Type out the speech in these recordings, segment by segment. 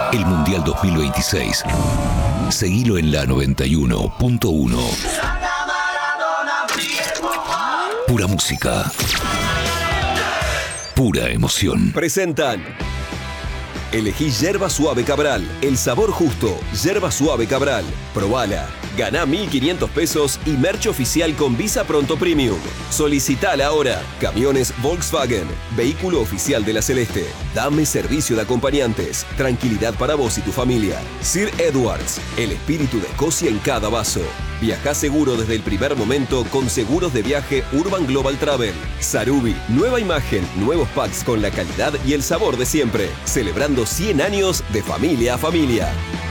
El Mundial 2026. Seguilo en la 91.1. Pura música. Pura emoción. Presentan. Elegí Yerba Suave Cabral, el sabor justo. Yerba Suave Cabral, probala. Ganá 1.500 pesos y merch oficial con Visa Pronto Premium. Solicitala ahora. Camiones Volkswagen, vehículo oficial de la Celeste. Dame servicio de acompañantes. Tranquilidad para vos y tu familia. Sir Edwards, el espíritu de Escocia en cada vaso. Viajá seguro desde el primer momento con seguros de viaje Urban Global Travel. Sarubi, nueva imagen, nuevos packs con la calidad y el sabor de siempre. Celebrando 100 años de familia a familia.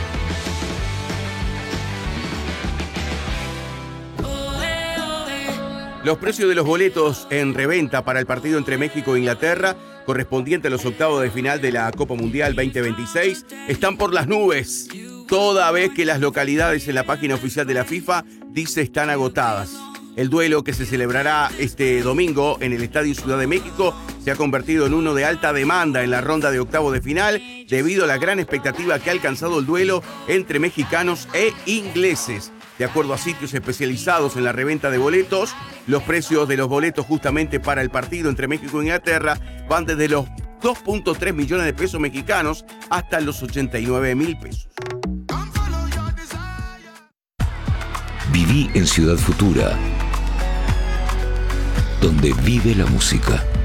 Los precios de los boletos en reventa para el partido entre México e Inglaterra, correspondiente a los octavos de final de la Copa Mundial 2026, están por las nubes, toda vez que las localidades en la página oficial de la FIFA dice están agotadas. El duelo que se celebrará este domingo en el Estadio Ciudad de México se ha convertido en uno de alta demanda en la ronda de octavos de final debido a la gran expectativa que ha alcanzado el duelo entre mexicanos e ingleses. De acuerdo a sitios especializados en la reventa de boletos, los precios de los boletos justamente para el partido entre México e Inglaterra van desde los 2.3 millones de pesos mexicanos hasta los 89.000 pesos. Viví en Ciudad Futura, donde vive la música.